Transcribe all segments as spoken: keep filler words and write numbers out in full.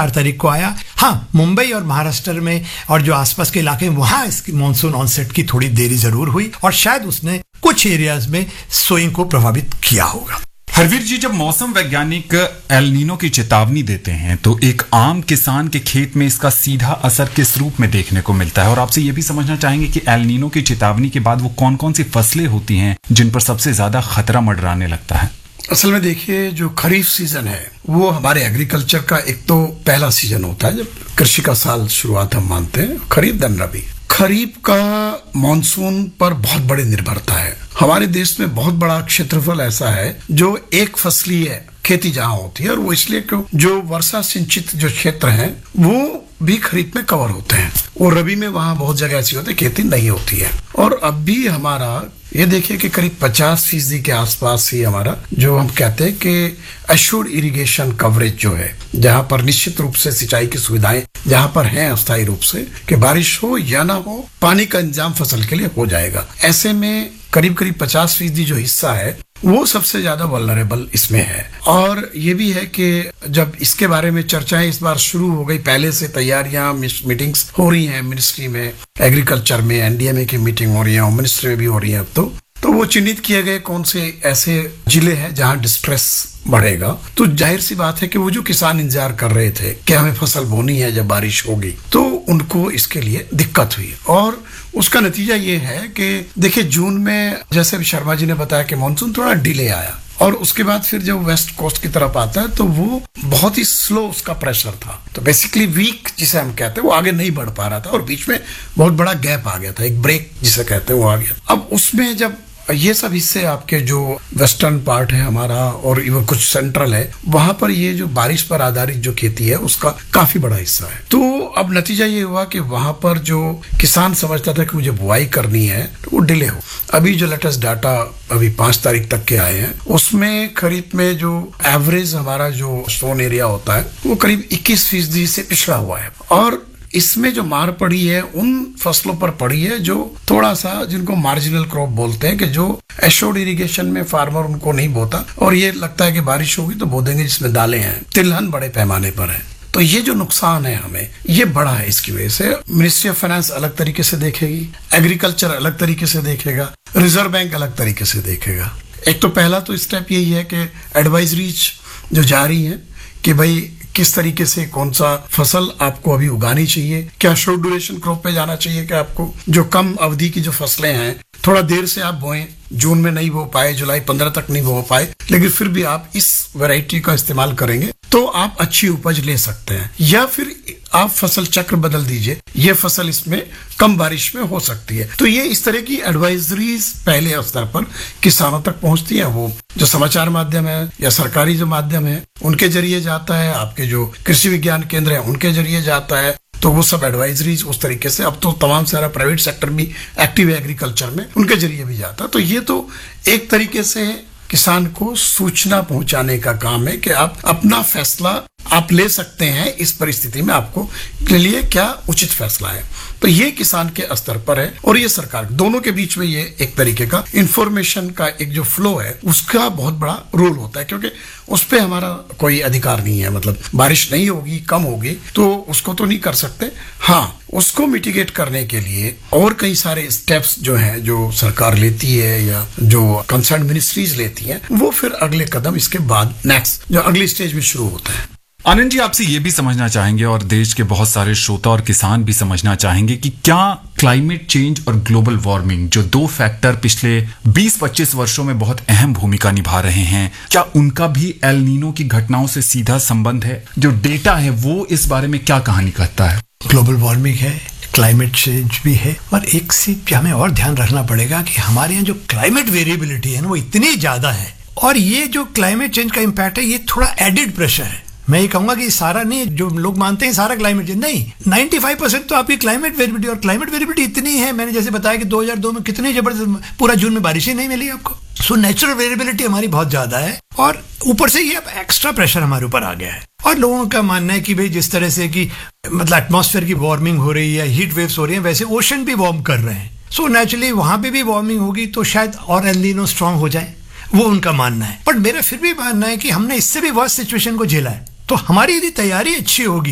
चार तारीख को आया। हाँ, मुंबई और महाराष्ट्र में और जो आसपास के इलाके हैं वहां इसकी मॉनसून ऑनसेट की थोड़ी देरी जरूर हुई और शायद उसने कुछ एरियाज में सोइंग को प्रभावित किया होगा। हरवीर जी, जब मौसम वैज्ञानिक एल नीनो की चेतावनी देते हैं तो एक आम किसान के खेत में इसका सीधा असर किस रूप में देखने को मिलता है, और आपसे ये भी समझना चाहेंगे कि एल नीनो की चेतावनी के बाद वो कौन कौन सी फसलें होती हैं जिन पर सबसे ज्यादा खतरा मंडराने लगता है? असल में देखिए, जो खरीफ सीजन है वो हमारे एग्रीकल्चर का एक तो पहला सीजन होता है, जब कृषि का साल शुरुआत हम मानते हैं, खरीफ दन रबी। खरीफ का मॉनसून पर बहुत बड़ी निर्भरता है। हमारे देश में बहुत बड़ा क्षेत्रफल ऐसा है जो एक फसलीय खेती जहां होती है, और वो इसलिए क्यों, जो वर्षा सिंचित जो क्षेत्र हैं वो भी खरीफ में कवर होते हैं, और रबी में वहां बहुत जगह ऐसी होती है खेती नहीं होती है। और अब भी हमारा ये देखिए कि करीब पचास फीसदी के आसपास ही हमारा जो हम कहते हैं कि एश्योर्ड इरिगेशन कवरेज जो है, जहां पर निश्चित रूप से सिंचाई की सुविधाएं जहां पर हैं अस्थायी रूप से, कि बारिश हो या ना हो पानी का इंतजाम फसल के लिए हो जाएगा। ऐसे में करीब करीब पचास फीसदी जो हिस्सा है वो सबसे ज्यादा वल्नरेबल इसमें है। और ये भी है कि जब इसके बारे में चर्चाएं इस बार शुरू हो गई, पहले से तैयारियां, मीटिंग्स हो रही हैं मिनिस्ट्री में, एग्रीकल्चर में एनडीएमए की मीटिंग हो रही है, होम मिनिस्ट्री में भी हो रही है अब तो तो वो चिन्हित किए गए कौन से ऐसे जिले हैं जहां डिस्ट्रेस बढ़ेगा। तो जाहिर सी बात है कि वो जो किसान इंतजार कर रहे थे कि हमें फसल बोनी है जब बारिश होगी, तो उनको इसके लिए दिक्कत हुई। और उसका नतीजा ये है कि देखिए, जून में जैसे अभी शर्मा जी ने बताया कि मानसून थोड़ा डिले आया, और उसके बाद फिर जब वेस्ट कोस्ट की तरफ आता है तो वो बहुत ही स्लो उसका प्रेशर था, तो बेसिकली वीक जिसे हम कहते हैं वो आगे नहीं बढ़ पा रहा था, और बीच में बहुत बड़ा गैप आ गया था, एक ब्रेक जिसे कहते हैं वो आ गया। अब उसमें जब ये सब हिस्से आपके जो वेस्टर्न पार्ट है हमारा और इवन कुछ सेंट्रल है, वहां पर ये जो बारिश पर आधारित जो खेती है उसका काफी बड़ा हिस्सा है। तो अब नतीजा ये हुआ कि वहां पर जो किसान समझता था कि मुझे बुआई करनी है तो वो डिले हो। अभी जो लेटेस्ट डाटा अभी पांच तारीख तक के आए हैं, उसमें खरीफ में जो एवरेज हमारा जो सोन एरिया होता है वो करीब इक्कीस फीसदी से पिछड़ा हुआ है। और इसमें जो मार पड़ी है उन फसलों पर पड़ी है जो थोड़ा सा, जिनको मार्जिनल क्रॉप बोलते हैं, कि जो एश्योर्ड इरिगेशन में फार्मर उनको नहीं बोता और ये लगता है कि बारिश होगी तो बो देंगे, जिसमें दालें हैं। तिलहन बड़े पैमाने पर है, तो ये जो नुकसान है हमें ये बड़ा है। इसकी वजह से मिनिस्ट्री ऑफ फाइनेंस अलग तरीके से देखेगी, एग्रीकल्चर अलग तरीके से देखेगा, रिजर्व बैंक अलग तरीके से देखेगा। एक तो पहला तो स्टेप यही है कि एडवाइजरीज जो जारी है कि भाई किस तरीके से कौन सा फसल आपको अभी उगानी चाहिए, क्या शॉर्ट ड्यूरेशन क्रॉप पे जाना चाहिए, कि आपको जो कम अवधि की जो फसलें हैं थोड़ा देर से आप बोएं, जून में नहीं बो पाए, जुलाई पंद्रह तक नहीं बो पाए, लेकिन फिर भी आप इस वैरायटी का इस्तेमाल करेंगे तो आप अच्छी उपज ले सकते हैं। या फिर आप फसल चक्र बदल दीजिए, ये फसल इसमें कम बारिश में हो सकती है। तो ये इस तरह की एडवाइजरीज पहले स्तर पर किसानों तक पहुंचती है, वो जो समाचार माध्यम है या सरकारी जो माध्यम है उनके जरिए जाता है, आपके जो कृषि विज्ञान केंद्र है उनके जरिए जाता है, तो वो सब एडवाइजरीज उस तरीके से, अब तो तमाम सारा प्राइवेट सेक्टर भी एक्टिव है एग्रीकल्चर में, उनके जरिए भी जाता है। तो ये तो एक तरीके से किसान को सूचना पहुंचाने का काम है कि आप अपना फैसला आप ले सकते हैं, इस परिस्थिति में आपको के लिए क्या उचित फैसला है। तो ये किसान के स्तर पर है और ये सरकार, दोनों के बीच में ये एक तरीके का इंफॉर्मेशन का एक जो फ्लो है उसका बहुत बड़ा रोल होता है, क्योंकि उस पे हमारा कोई अधिकार नहीं है। मतलब बारिश नहीं होगी, कम होगी तो उसको तो नहीं कर सकते, हाँ उसको मिटिगेट करने के लिए और कई सारे स्टेप्स जो हैं जो सरकार लेती है या जो कंसर्न मिनिस्ट्रीज लेती हैं, वो फिर अगले कदम इसके बाद नेक्स्ट जो अगली स्टेज में शुरू होता है। आनंद जी, आपसे ये भी समझना चाहेंगे और देश के बहुत सारे श्रोता और किसान भी समझना चाहेंगे कि क्या क्लाइमेट चेंज और ग्लोबल वार्मिंग, जो दो फैक्टर पिछले बीस पच्चीस वर्षों में बहुत अहम भूमिका निभा रहे हैं, क्या उनका भी एल नीनो की घटनाओं से सीधा संबंध है? जो डेटा है वो इस बारे में क्या कहानी कहता है? ग्लोबल वार्मिंग है, क्लाइमेट चेंज भी है, और एक चीज हमें और ध्यान रखना पड़ेगा कि हमारे यहाँ जो क्लाइमेट वेरिएबिलिटी है ना वो इतनी ज्यादा है, और ये जो क्लाइमेट चेंज का इम्पैक्ट है ये थोड़ा एडिड प्रेशर है। मैं ये कहूंगा कि सारा नहीं, जो लोग मानते हैं सारा क्लाइमेट चेंज नहीं, पचानवे परसेंट तो आपकी क्लाइमेट वेरिएबिलिटी, और क्लाइमेट वेरिएबिलिटी इतनी है, मैंने जैसे बताया कि दो हज़ार दो में कितनी जबरदस्त पूरा जून में बारिश ही नहीं मिली आपको। सो नेचुरल वेरिएबिलिटी हमारी बहुत ज्यादा है, और ऊपर से ये अब एक्स्ट्रा प्रेशर हमारे ऊपर आ गया है। और लोगों का मानना है कि भाई जिस तरह से कि मतलब एटमॉस्फेयर की वार्मिंग हो रही है, हीट वेव्स हो रही है, वैसे ओशन भी वार्म कर रहे हैं। सो नेचुरली वहां पे भी वार्मिंग होगी तो शायद और एल नीनो स्ट्रांग हो जाए, वो उनका मानना है। बट मेरा फिर भी मानना है कि हमने इससे भी वर्स्ट सिचुएशन को झेला है, तो हमारी यदि तैयारी अच्छी होगी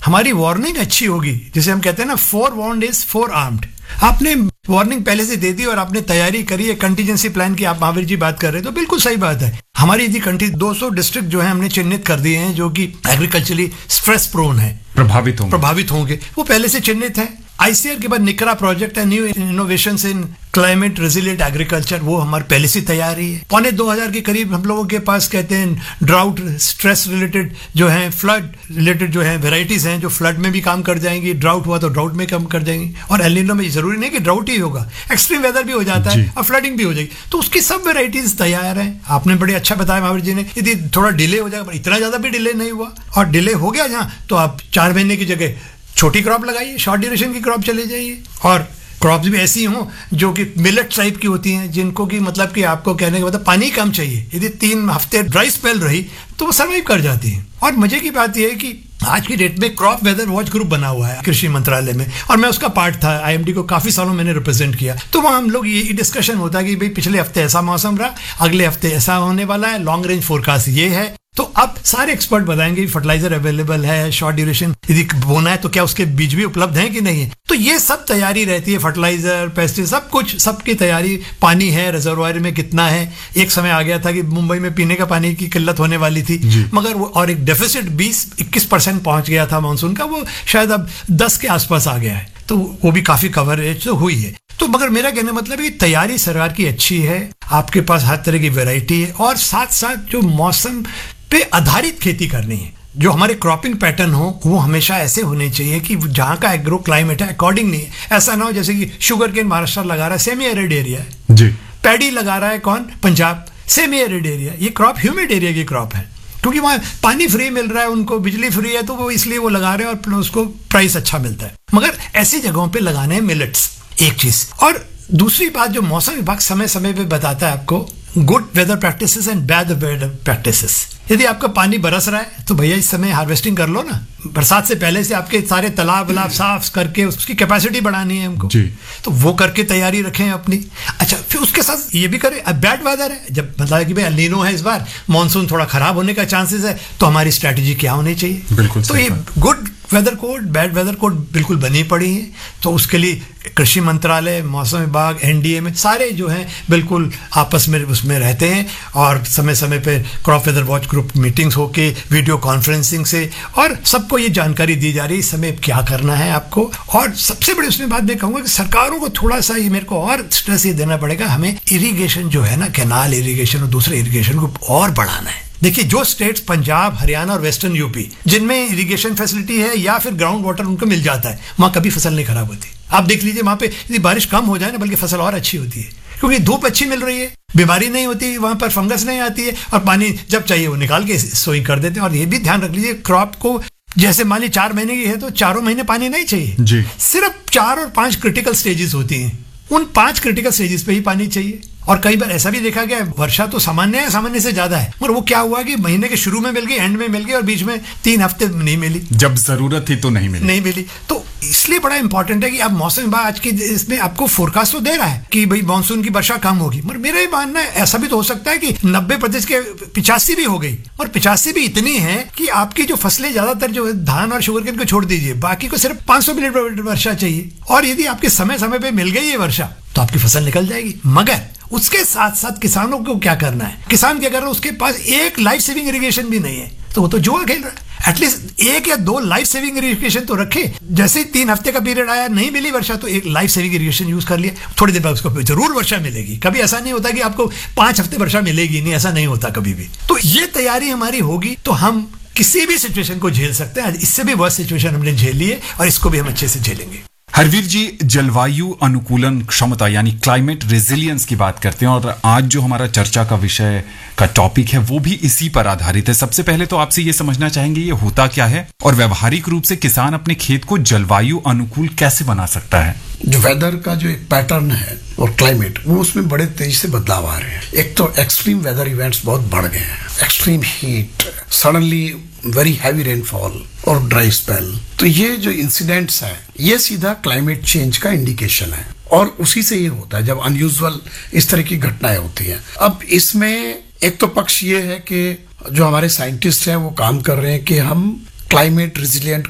हमारी वार्निंग अच्छी होगी, जिसे हम कहते हैं ना four warned is four armed. आपने वार्निंग पहले से दे दी और आपने तैयारी करी है, कंटीजेंसी प्लान की आप महावीर जी बात कर रहे हैं, तो बिल्कुल सही बात है। हमारी यदि कंट्री दो सौ डिस्ट्रिक्ट जो है हमने चिन्हित कर दिए हैं जो कि एग्रीकल्चरली स्ट्रेस प्रोन है, प्रभावित होंगे प्रभावित होंगे वो पहले से चिन्हित है। आईसीआर के बाद निकरा प्रोजेक्ट है, न्यू इनोवेशंस इन क्लाइमेट रेजिलिएंट एग्रीकल्चर, वो हमारे पहले से तैयारी है। पौने दो हजार के करीब हम लोगों के पास कहते हैं ड्राउट स्ट्रेस रिलेटेड जो है, फ्लड रिलेटेड जो है वेराइटीज हैं जो फ्लड में भी काम कर जाएंगी, ड्राउट हुआ तो ड्राउट में काम कर जाएंगी। और एल निनो में जरूरी नहीं कि ड्राउट ही होगा, एक्सट्रीम वेदर भी हो जाता है और फ्लडिंग भी हो जाएगी, तो उसकी सब वेराइटीज तैयार हैं। आपने बड़े अच्छा बताया महावीर जी ने, यदि थोड़ा डिले हो जाएगा, इतना ज्यादा भी डिले नहीं हुआ और डिले हो गया जहां, तो आप चार महीने की जगह छोटी क्रॉप लगाइए, शॉर्ट ड्यूरेशन की क्रॉप चले जाइए। और क्रॉप्स भी ऐसी हों जो कि मिलेट टाइप की होती हैं, जिनको कि मतलब कि आपको कहने का मतलब पानी कम चाहिए, यदि तीन हफ्ते ड्राई स्पेल रही तो वो सर्वाइव कर जाती हैं। और मजे की बात यह है कि आज की डेट में क्रॉप वेदर वॉच ग्रुप बना हुआ है कृषि मंत्रालय में, और मैं उसका पार्ट था, आईएमडी को काफी सालों मैंने रिप्रेजेंट किया। तो वहां हम लोग ये डिस्कशन होता है कि भाई पिछले हफ्ते ऐसा मौसम रहा, अगले हफ्ते ऐसा होने वाला है, लॉन्ग रेंज फोरकास्ट ये है। तो अब सारे एक्सपर्ट बताएंगे फर्टिलाइजर अवेलेबल है, शॉर्ट ड्यूरेशन यदि बोना है तो क्या उसके बीज भी उपलब्ध हैं कि नहीं है, तो ये सब तैयारी रहती है, फर्टिलाइजर पेस्टिसाइड सब कुछ, सबकी तैयारी, पानी है रिजर्वायर में कितना है। एक समय आ गया था कि मुंबई में पीने का पानी की किल्लत होने वाली थी, मगर वो और एक डेफिसिट बीस इक्कीस परसेंट पहुंच गया था मानसून का, वो शायद अब दस के आसपास आ गया है, तो वो भी काफी कवरेज तो हुई है। तो मगर मेरा कहने मतलब है कि तैयारी सरकार की अच्छी है, आपके पास हर तरह की वैरायटी है, और साथ साथ जो मौसम पे आधारित खेती करनी है, जो हमारे क्रॉपिंग पैटर्न हो वो हमेशा ऐसे होने चाहिए कि जहां का एग्रो क्लाइमेट है अकॉर्डिंग नहीं है। ऐसा ना हो जैसे कि शुगर केन महाराष्ट्र लगा रहा है, सेमी एरिड एरिया है जी, पैडी लगा रहा है कौन, पंजाब, सेमी एरिड एरिया, ये क्रॉप ह्यूमिड एरिया की क्रॉप है, क्योंकि वहां पानी फ्री मिल रहा है, उनको बिजली फ्री है, तो वो इसलिए वो लगा रहे हैं और उसको प्राइस अच्छा मिलता है। मगर ऐसी जगहों पे लगाने हैं मिलेट्स, एक चीज। और दूसरी बात जो मौसम विभाग समय समय पे बताता है आपको, good weather practices and bad weather practices. यदि आपका पानी बरस रहा है तो भैया इस समय हार्वेस्टिंग कर लो ना, बरसात से पहले से आपके सारे तालाब वलाब साफ करके उसकी कैपेसिटी बढ़ानी है हमको जी, तो वो करके तैयारी रखें अपनी। अच्छा, फिर उसके साथ ये भी करें, अब बैड वेदर है, जब मतलब कि भाई एल नीनो है इस बार, मानसून थोड़ा खराब होने का चांसेस है, तो हमारी स्ट्रैटेजी क्या होनी चाहिए। बिल्कुल, तो ये good weather code, bad weather code बिल्कुल बनी पड़ी है, तो उसके लिए कृषि मंत्रालय, मौसम विभाग, एनडीए में सारे जो हैं बिल्कुल आपस में उसमें रहते हैं, और समय समय पे crop weather watch group meetings होके वीडियो कॉन्फ्रेंसिंग से, और सबको ये जानकारी दी जा रही है इस समय क्या करना है आपको। और सबसे बड़ी उसमें बात मैं कहूँगा कि सरकारों को थोड़ा सा ये मेरे को और स्ट्रेस ये देना पड़ेगा, हमें इरीगेशन जो है ना, कैनाल इरीगेशन और दूसरे इरीगेशन को और बढ़ाना है। देखिए, जो स्टेट्स पंजाब, हरियाणा और वेस्टर्न यूपी जिनमें इरिगेशन फैसिलिटी है या फिर ग्राउंड वाटर उनको मिल जाता है, वहां कभी फसल नहीं खराब होती। आप देख लीजिए, वहां पे यदि बारिश कम हो जाए ना, बल्कि फसल और अच्छी होती है, क्योंकि धूप अच्छी मिल रही है, बीमारी नहीं होती, वहां पर फंगस नहीं आती है, और पानी जब चाहिए वो निकाल के सोइंग कर देते हैं। और ये भी ध्यान रख लीजिए, क्रॉप को जैसे मान ली चार महीने की है तो चारों महीने पानी नहीं चाहिए जी, सिर्फ चार और पांच क्रिटिकल स्टेजेस होती हैं, उन पांच क्रिटिकल स्टेजेस पे ही पानी चाहिए। और कई बार ऐसा भी देखा गया, वर्षा तो सामान्य है, सामान्य से ज्यादा है, मगर वो क्या हुआ कि महीने के शुरू में मिल गई, एंड में मिल गई, और बीच में तीन हफ्ते नहीं मिली, जब जरूरत थी तो नहीं मिली नहीं मिली तो इसलिए बड़ा इंपॉर्टेंट है कि अब मौसम विभाग आज की इसमें आपको फोरकास्ट तो दे रहा है कि भाई मानसून की वर्षा कम होगी, मगर मेरा ये मानना है ऐसा भी तो हो सकता है कि नब्बे प्रतिशत के पिचासी भी हो गई, और पिचासी भी इतनी है कि आपकी जो फसलें ज्यादातर जो धान और शुगर केन को छोड़ दीजिए, बाकी को सिर्फ पांच सौ मिलीमीटर वर्षा चाहिए, और यदि आपके समय समय पे मिल गई ये वर्षा तो आपकी फसल निकल जाएगी। मगर उसके साथ साथ किसानों को क्या करना है, किसान क्या कर रहा है, उसके पास एक लाइफ सेविंग इरिगेशन भी नहीं है, तो वो तो जुआ खेल रहा है। एटलीस्ट एक या दो लाइफ सेविंग इरिगेशन तो रखे, जैसे ही तीन हफ्ते का पीरियड आया, नहीं मिली वर्षा, तो एक लाइफ सेविंग इरिगेशन यूज कर लिया, थोड़ी देर बाद उसको जरूर वर्षा मिलेगी। कभी ऐसा नहीं होता कि आपको पांच हफ्ते वर्षा मिलेगी नहीं, ऐसा नहीं होता कभी भी। तो ये तैयारी हमारी होगी तो हम किसी भी सिचुएशन को झेल सकते हैं। इससे भी वर्स्ट सिचुएशन हमने झेली है और इसको भी हम अच्छे से झेलेंगे। हरवीर जी, जलवायु अनुकूलन क्षमता यानी क्लाइमेट रेजिलियंस की बात करते हैं, और आज जो हमारा चर्चा का विषय का टॉपिक है वो भी इसी पर आधारित है। सबसे पहले तो आपसे ये समझना चाहेंगे ये होता क्या है, और व्यवहारिक रूप से किसान अपने खेत को जलवायु अनुकूल कैसे बना सकता है। जो वेदर का जो एक पैटर्न है और क्लाइमेट, वो उसमें बड़े तेजी से बदलाव आ रहे हैं। एक तो एक्सट्रीम वेदर इवेंट्स बहुत बढ़ गए हैं, extreme heat, suddenly very heavy rainfall और ड्राई स्पेल। तो ये जो इंसिडेंट्स हैं ये सीधा क्लाइमेट चेंज का इंडिकेशन है, और उसी से ये होता है जब अनयूजुअल इस तरह की घटनाएं होती हैं। अब इसमें एक तो पक्ष ये है कि जो हमारे साइंटिस्ट हैं वो काम कर रहे हैं कि हम क्लाइमेट रेजिलिएंट